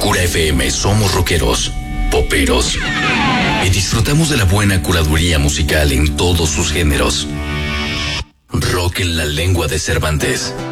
Cura FM somos rockeros, poperos y disfrutamos de la buena curaduría musical en todos sus géneros. Rock en la lengua de Cervantes.